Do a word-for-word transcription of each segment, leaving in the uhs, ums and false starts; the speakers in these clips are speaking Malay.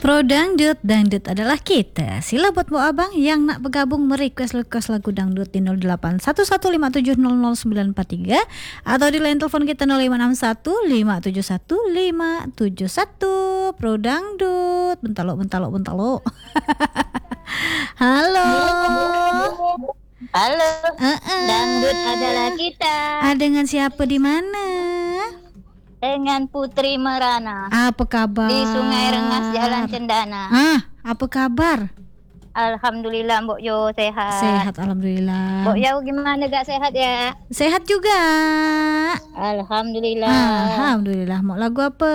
Pro Dangdut, Dangdut adalah kita. Sila buat bu abang yang nak bergabung merequest-request lagu dangdut di nol delapan satu satu lima tujuh nol nol sembilan empat tiga atau di line telepon kita nol lima enam satu lima tujuh satu lima tujuh satu. Pro Dangdut, bentalok bentalok bentalok. Halo. Halo. Uh-uh. Dangdut adalah kita. Ah, dengan siapa di mana? Dengan Putri Merana. Apa kabar? Di Sungai Rengas, Jalan Cendana. Ah, apa kabar? Alhamdulillah Mbok Yo sehat. Sehat, alhamdulillah. Mbok Yo gimana, gak sehat ya? Sehat juga. Alhamdulillah. Alhamdulillah. Mau lagu apa?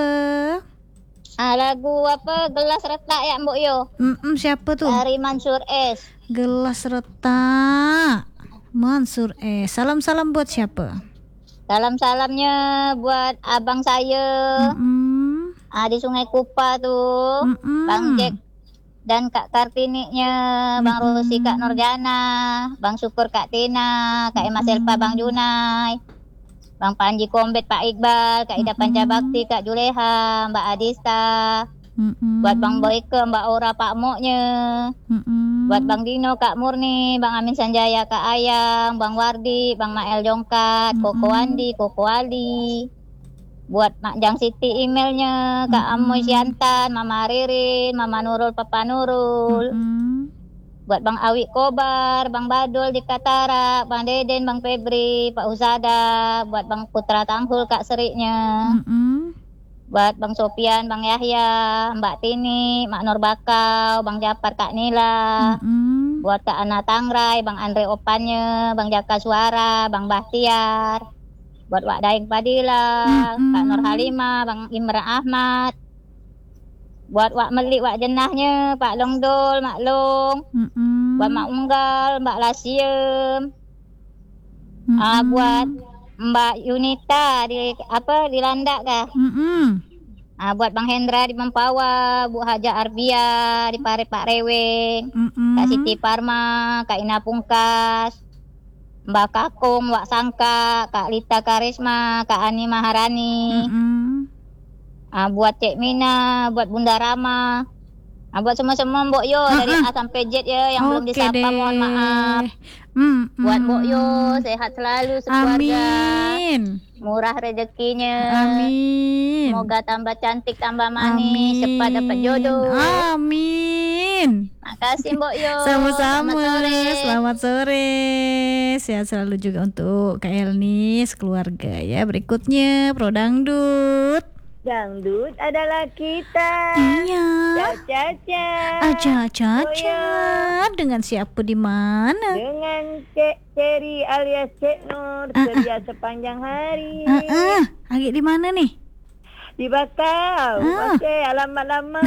Ah, lagu apa? Gelas Retak ya Mbok Yo? Mm-mm, siapa tuh? Dari Mansur S. Gelas Retak. Mansur S. Salam-salam buat siapa? Salam-salamnya buat abang saya. Mm-mm. Ah, di Sungai Kupa tuh. Mm-mm. Bang Jack dan Kak Kartiniknya, Bang Mm-mm. Rosi, Kak Nurjana, Bang Syukur, Kak Tina, Kak Emma Selpa, Bang Junai, Bang Panji Kombet, Pak Iqbal, Kak Ida Pancabakti, Kak Juleha, Mbak Adista, Mm-mm. buat Bang Boyke, Mbak Ora, Pak Moknya, Mm-mm. buat Bang Dino, Kak Murni, Bang Amin Sanjaya, Kak Ayang, Bang Wardi, Bang Mael Jongkat, Koko Wandi, Koko Ali, buat Mak Jang Siti emailnya, Kak Amoy Siantan, Mama Ririn, Mama Nurul, Papa Nurul, Mm-mm. buat Bang Awi Kobar, Bang Badul di Katara, Bang Deden, Bang Febri, Pak Uzada, buat Bang Putra Tanghul, Kak Seriknya, Mm-mm. buat Bang Sopian, Bang Yahya, Mbak Tini, Mak Nur Bakau, Bang Japar, Kak Nila, Mm-mm. buat Kak Ana Tangrai, Bang Andre Opannya, Bang Jaka Suara, Bang Bahtiar, buat Wak Daeng Padilla, Mm-mm. Kak Nur Halimah, Bang Imran Ahmad, buat Wak Melik, Wak Jenahnya, Pak Longdol, Mak Long, Mm-mm. buat Mak Unggal, Mbak Lasiem, Mm-mm. ah, buat Mbak Yunita di apa di Landak kah? Mm-mm. Ah, buat Bang Hendra di Mempawa, Bu Haja Arbia di Pare Pak Reweng, Mm-mm. Kak Siti Parma, Kak Ina Pungkas, Mbak Kakung, Wak Sangka, Kak Lita Karisma, Kak Ani Maharani, Mm-mm. ah, buat Cek Mina, buat Bunda Rama, ah, buat semua-semua Mbok Yo dari Uh-uh. A sampai Z ya yang belum Oke disapa, deh. mohon maaf. Mm-mm. Buat Mbok Yo sehat selalu sekeluarga, Amin. murah rezekinya. Amin. Semoga tambah cantik, tambah manis, Amin. cepat dapat jodoh. Amin. Makasih Mbok Yo. Sama-sama. Selamat sore. Selamat sore. Sehat selalu juga untuk Kak Elni sekeluarga ya. Berikutnya Pro Dangdut. Dangdut adalah kita. Iya. Caca-caca. Aja caca. Oh, ya. Dengan siapa di mana? Dengan Cek Ceri alias Cek Nur. Ah, ah. Ceria sepanjang hari. Ah, ah. Lagi di mana nih? Di Bakau. Ah. Masih alamat lama.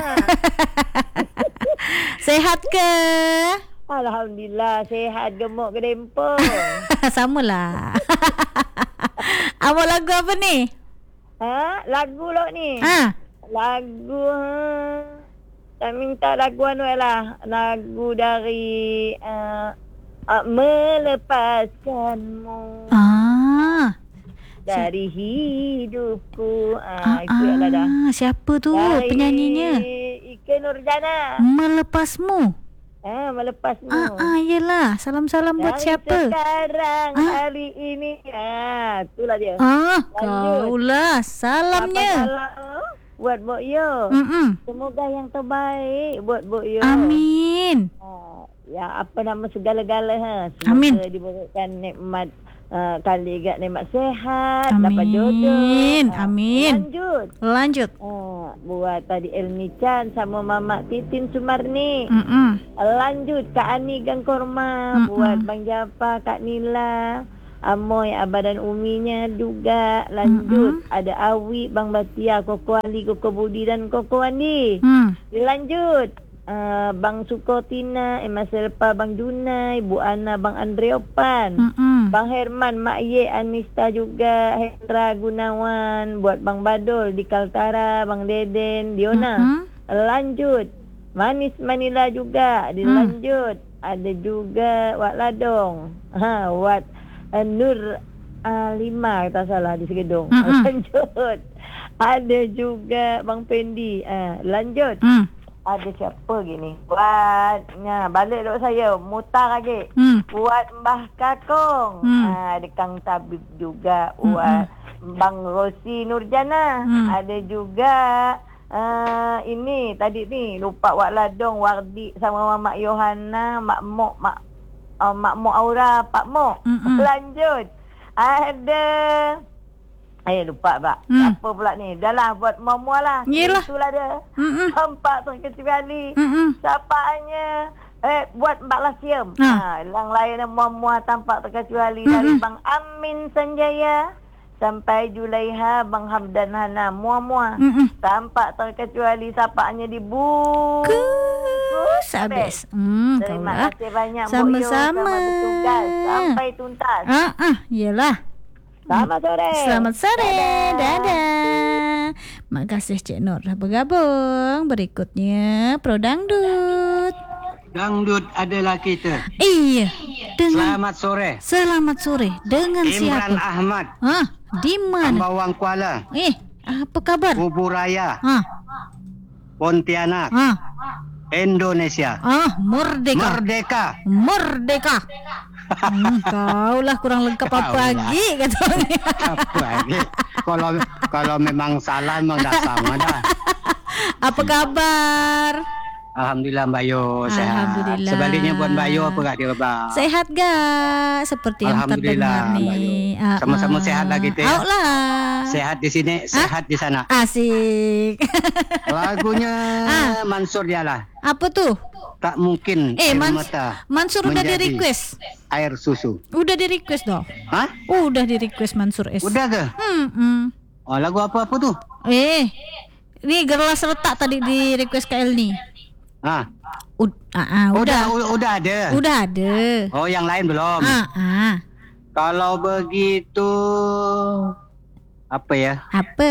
Sehat ke? Alhamdulillah sehat, gemuk gedempong. Samalah. Awak lagu apa nih? Ha? Lagu lo ni. Ah. Lagu ha. Tak minta lagu anu lah. Lagu dari uh, uh, melepaskanmu Ah. dari hidupku. Ah, Ah, itu ya dah. ah. Siapa tu Dari penyanyinya? Ike Nurjana. Melepasmu. Ah, melepasmu. Ah, ah, yelah. Salam-salam buat Dari siapa? sekarang Ah. hari ini. Ah, itulah dia. Ah, Lanjut. kaulah. Salamnya. Apa buat Bok Yo. Mm-mm. Semoga yang terbaik buat Bok Yo. Amin. Ah, ya apa nama segala-gala ha. Semoga Amin. diberikan nikmat uh, kali gak nikmat sehat, Amin. dapat jodoh. Ah, Amin. Lanjut. Lanjut. Ah, buat tadi Elmi Chan sama Mama Titin Sumarni. Mm-mm. Lanjut Kak Ani Gang Korma. Mm-mm. Buat Bang Japa, Kak Nila, Amoy, Abah dan Uminya juga. Lanjut. Mm-mm. Ada Awi, Bang Batia, Koko Ali, Koko Budi dan Koko Andi. Hmm. Lanjut. Uh, Bang Sukotina, Emma Selpa, Bang Junai, Bu Ana, Bang Andre Opan. Mm-mm. Bang Herman, Mak Ye, Anista juga, Hendra Gunawan, buat Bang Badol di Kaltara, Bang Deden, Diona. Mm-mm. Lanjut. Manis Manila juga dilanjut. Hmm. Ada juga Wak Ladong. Ha, Wat uh, Nur uh, Lima tak salah di Segedong. Mm-mm. Lanjut. Ada juga Bang Pendi. Uh, lanjut. Mm. ada siapa gini? Buatnya balik dok saya mutar lagi. Hmm. Buat Mbah Kakong. Hmm. Ha, ada Kang Tabib juga. Buat Hmm. Bang Rosi Nurjana. Hmm. Ada juga uh, ini tadi ni lupa Wak Ladong, Wardi sama Mak Yohana, Mak Mok, Mak uh, Mak Mok Aura, Pak Mok. Mm-mm. Lanjut. Ada Eh lupa Pak. Hmm. Apa pula ni? Dah lah buat mua-mua lah. Yelah. Itulah dia. Mm-mm. Tampak terkecuali. Mm-mm. Sapaannya eh buat Mbak Lasiam. Ha. Ha, yang lainnya mua-mua tampak terkecuali. Mm-mm. Dari Bang Amin Sanjaya sampai Julaiha, Bang Hamdan Hana, mua-mua. Mm-mm. Tampak terkecuali sapaannya di bu. Kus habis. Hmm, Terima kaulah. kasih banyak Bu Yo. Sama-sama. Selamat bertugas sampai tuntas. Ah, ah, iyalah. Selamat sore. Selamat sore. Dadah. Dadah. Makasih Cik Nur dah bergabung. Berikutnya Pro Dangdut. Dangdut adalah kita. Iya. Dengan Selamat sore. Selamat sore. Dengan Imran siapa? Ahmad, Ah, di mana? Sambawang Kuala, Eh, apa kabar? Kubu Raya, Ah, Pontianak, ah, Indonesia. ah, merdeka. Merdeka. Merdeka. Hmm, kau lah kurang lengkap apa Kau lah. lagi katanya. Apa lagi? Kalau kalau memang salah memang dah sama dah. Apa kabar? Alhamdulillah Mbak Yo sehat. Alhamdulillah. Sebaliknya buat Mbak Yo apa kat dia Bang? Sehat gak? Seperti yang Alhamdulillah, terdengar Mbak Yu. nih. Ah, Sama-sama ah. sehat lah kita ya. Au lah. Sehat di sini, sehat di sana. Asik. Lagunya Ah. Mansur Dialah. Apa tuh? Tak mungkin Eh, air Mans- mata Mansur udah di menjadi request. air susu. Udah di request dong. Hah? Udah di request Mansur S. Udah ke? Hmm, hmm. Oh, lagu apa-apa tuh? Eh, ini Gerlas Retak tadi di request K L nih. Ah, Ud- ah, ah, udah. udah, udah ada. Udah ada. Oh, yang lain belum. Ah, ah. Kalau begitu apa ya? Apa?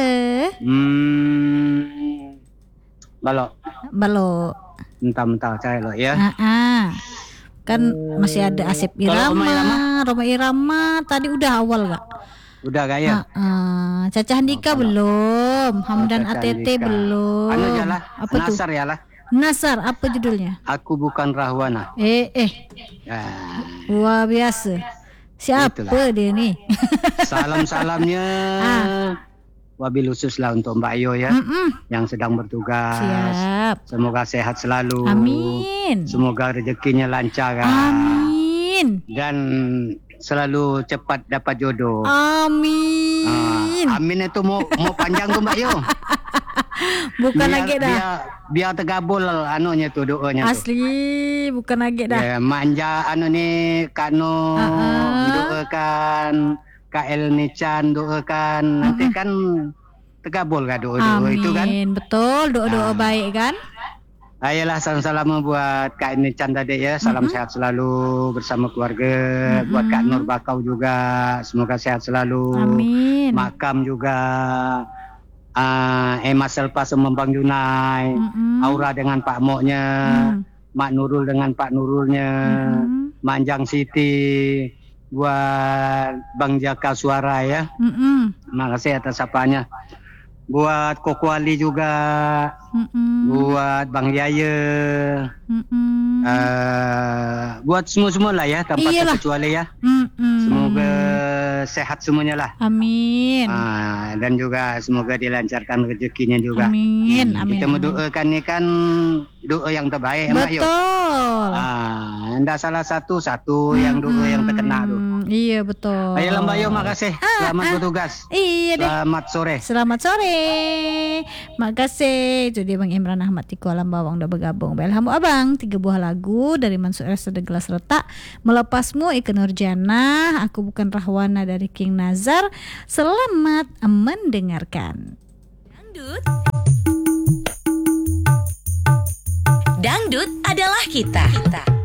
Hmm, balok. Balok. Mentah-mentah cari lo ya. Ah, ah. Kan masih ada Asep Kalau Roma Irama, Roma Irama tadi udah awal gak? Udah gak ya? Ah, ah. Caca Handika belum, Hamdan Caca A T T Handika. belum. Anu jalah. Apa tuh? Nasar ya lah. Nasar, apa judulnya? Aku bukan Rahwana. Eh, eh, Ya. luar biasa. Siapa Itulah. dia nih? Salam-salamnya Ah. wabil khusus lah untuk Mbak Yo ya, Mm-mm. yang sedang bertugas. Siap. Semoga sehat selalu. Amin. Semoga rezekinya lancar kan. Amin. Dan selalu cepat dapat jodoh. Amin. Ah, amin itu mau mau panjang tuh Mbak Yo. Bukan biar, lagi dah. Biar, biar tergabul anunya tuh doanya tuh. Asli, bukan lagi dah. Ya, manja anu ni Kano Ah-ah. doakan Kak El Nichan doakan nanti kan tergabul kan doa-doa Amin. itu kan. Betul, doa-doa Ah. baik kan? Ayolah salam-salam buat Kak El Nichan tadi ya. Salam Mm-mm. sehat selalu bersama keluarga. Mm-mm. Buat Kak Nur Bakau juga semoga sehat selalu. Amin. Makam juga. Uh, Emma Selpa sama Bang Junai. Mm-mm. Aura dengan Pak Moknya. Mm. Mak Nurul dengan Pak Nurulnya. Mm-mm. Manjang Siti, buat Bang Jaka Suara ya. Mm-mm. Terima kasih atas sapanya. Buat Koko Ali juga, Mm-mm. buat Bang Yaya, Mm-mm. uh, buat semua-semua lah ya, tanpa Iyalah. terkecuali ya. Mm-mm. Semoga sehat semuanya lah. Amin. Ah, dan juga semoga dilancarkan rezekinya juga. Amin. Hmm, Amin. Kita amin. mendoakan ni kan doa yang terbaik, Mak Yo. Betul. Ah, anda salah satu satu yang doa yang terkena tu. Mm, Iya betul. Ayolah Mbak Yo, makasih. Selamat ah. bertugas. Iya deh. Selamat sore. Selamat sore. Makasih. Itu dia Bang Imran Ahmad di Kuala Bawang udah bergabung. Belhamu Abang, tiga buah lagu dari Mansur S. The Gelas Retak, Melepasmu Ike Nurjana, Aku Bukan Rahwana dari King Nazar. Selamat mendengarkan. Dangdut. Dangdut adalah kita. kita.